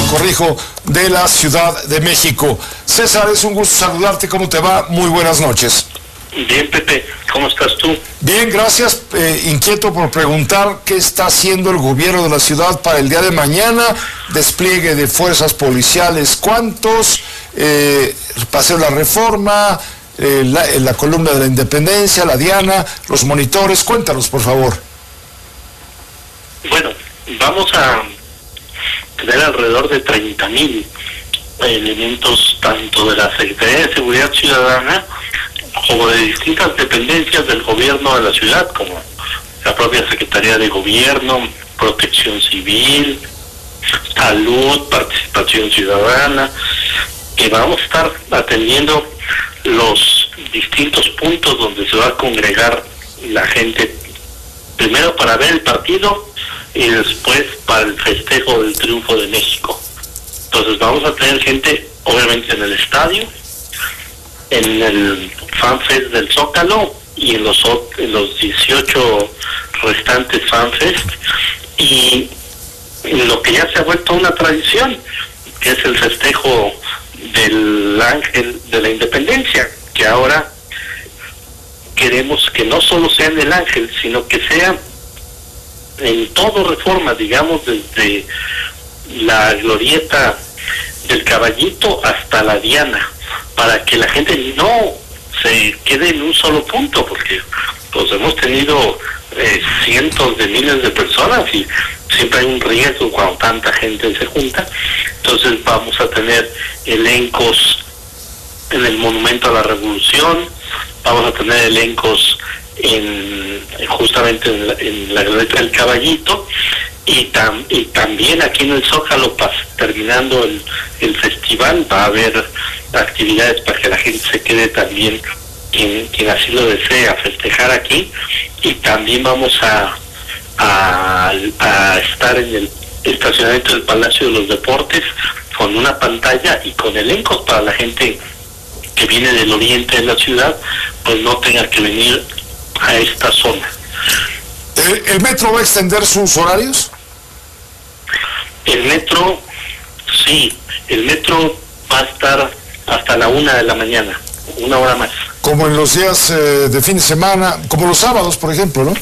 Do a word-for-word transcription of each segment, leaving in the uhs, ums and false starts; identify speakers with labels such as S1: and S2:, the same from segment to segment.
S1: corrijo, de la Ciudad de México. César, es un gusto saludarte. ¿Cómo te va? Muy buenas noches.
S2: Bien, Pepe, ¿cómo estás tú?
S1: Bien, gracias. Eh, inquieto por preguntar qué está haciendo el gobierno de la ciudad para el día de mañana. Despliegue de fuerzas policiales, ¿cuántos? Eh, Paseo de la Reforma, eh, la, la columna de la Independencia, la Diana, los monitores. Cuéntanos, por favor.
S2: Bueno, vamos a tener alrededor de treinta mil elementos tanto de la Secretaría de Seguridad Ciudadana como de distintas dependencias del gobierno de la ciudad, como la propia Secretaría de Gobierno, Protección Civil, Salud, Participación Ciudadana, que vamos a estar atendiendo los distintos puntos donde se va a congregar la gente, primero para ver el partido y después para el festejo del triunfo de México. Entonces vamos a tener gente, obviamente, en el estadio, en el FanFest del Zócalo y en los en los dieciocho restantes FanFest, y lo que ya se ha vuelto una tradición, que es el festejo del Ángel de la Independencia, que ahora queremos que no solo sea en el Ángel, sino que sea en todo Reforma, digamos, desde la glorieta del Caballito hasta la Diana, para que la gente no se quede en un solo punto, porque pues hemos tenido eh, cientos de miles de personas y siempre hay un riesgo cuando tanta gente se junta. Entonces vamos a tener elencos en el Monumento a la Revolución, vamos a tener elencos en justamente en la, en la glorieta del Caballito, y, tam, y también aquí en el Zócalo, pas, terminando el, el festival, va a haber actividades para que la gente se quede también, quien, quien así lo desea, festejar aquí. Y también vamos a, a, a estar en el estacionamiento del Palacio de los Deportes con una pantalla y con elencos para la gente que viene del oriente de la ciudad, pues no tenga que venir a esta zona.
S1: ¿El, el metro va a extender sus horarios?
S2: El metro, sí, el metro va a estar hasta la una de la mañana, una hora más.
S1: Como en los días eh, de fin de semana, como los sábados, por ejemplo, ¿no?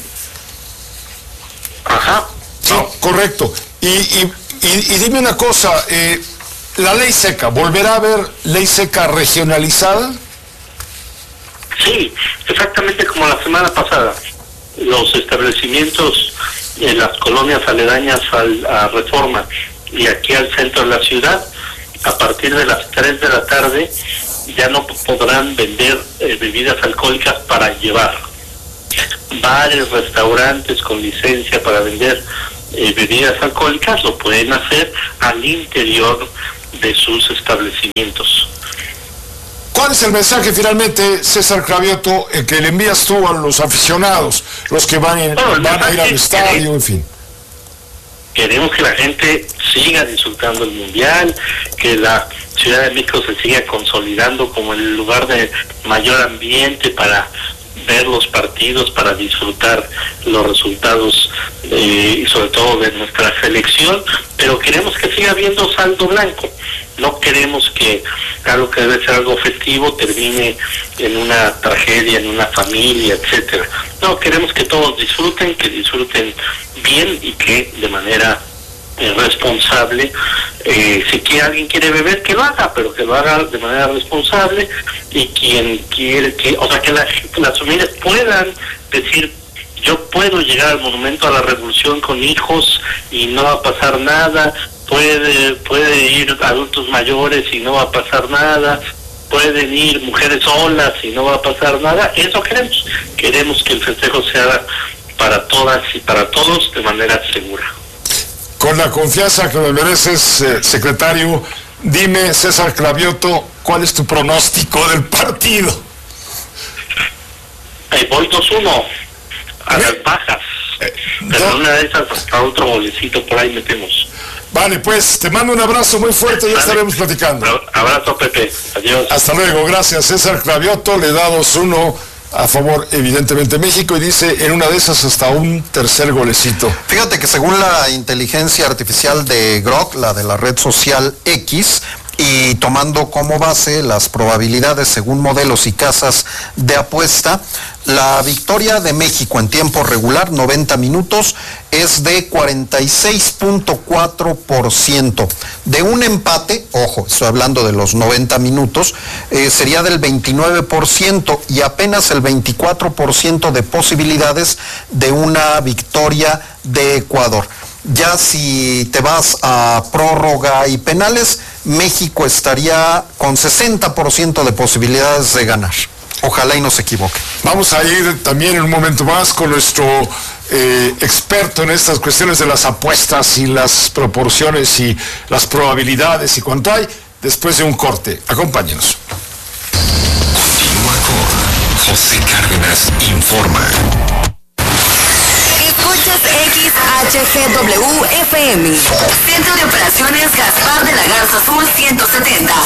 S2: Ajá.
S1: Sí, no. Correcto. Y, y, y, y dime una cosa, eh, la ley seca, ¿volverá a haber ley seca regionalizada?
S2: Sí, exactamente como la semana pasada. Los establecimientos en las colonias aledañas al, a Reforma y aquí al centro de la ciudad, a partir de las tres de la tarde ya no podrán vender eh, bebidas alcohólicas para llevar. Bares, restaurantes con licencia para vender eh, bebidas alcohólicas lo pueden hacer al interior de sus establecimientos.
S1: ¿Cuál es el mensaje finalmente, César Cravioto, eh, que le envías tú a los aficionados, los que van, en, bueno, van a ir al estadio, en fin?
S2: Queremos que la gente siga disfrutando el Mundial, que la Ciudad de México se siga consolidando como el lugar de mayor ambiente para ver los partidos, para disfrutar los resultados eh, y sobre todo de nuestra selección, pero queremos que siga habiendo saldo blanco. No queremos que algo que debe ser algo festivo termine en una tragedia, en una familia, etcétera. No, queremos que todos disfruten, que disfruten bien y que de manera eh, responsable, eh, si que alguien quiere beber, que lo haga, pero que lo haga de manera responsable, y quien quiere que, o sea, que la, las familias puedan decir, yo puedo llegar al Monumento a la Revolución con hijos y no va a pasar nada. Puede, puede ir adultos mayores y no va a pasar nada, pueden ir mujeres solas y no va a pasar nada. Eso queremos, queremos que el festejo sea para todas y para todos de manera segura.
S1: Con la confianza que me mereces, eh, secretario, dime, César Cravioto, ¿cuál es tu pronóstico del partido?
S2: Eh, voy dos uno a las bajas, eh, pero no. Una de esas hasta otro golecito por ahí metemos.
S1: Vale, pues te mando un abrazo muy fuerte y ya estaremos platicando.
S2: Abrazo, Pepe. Adiós.
S1: Hasta luego, gracias. César Cravioto le da dos uno a favor, evidentemente, México, y dice, en una de esas hasta un tercer golecito.
S3: Fíjate que según la inteligencia artificial de Grok, la de la red social X, y tomando como base las probabilidades según modelos y casas de apuesta, la victoria de México en tiempo regular, noventa minutos, es de cuarenta y seis punto cuatro por ciento. De un empate, ojo, estoy hablando de los noventa minutos, eh, sería del veintinueve por ciento y apenas el veinticuatro por ciento de posibilidades de una victoria de Ecuador. Ya si te vas a prórroga y penales, México estaría con sesenta por ciento de posibilidades de ganar. Ojalá y no se equivoque.
S1: Vamos a ir también en un momento más con nuestro eh, experto en estas cuestiones de las apuestas y las proporciones y las probabilidades y cuánto hay, después de un corte. Acompáñenos.
S4: Continúa con José Cárdenas Informa.
S5: Escuchas X H G W F M. Centro de Operaciones Gaspar de la Garza Azul ciento setenta.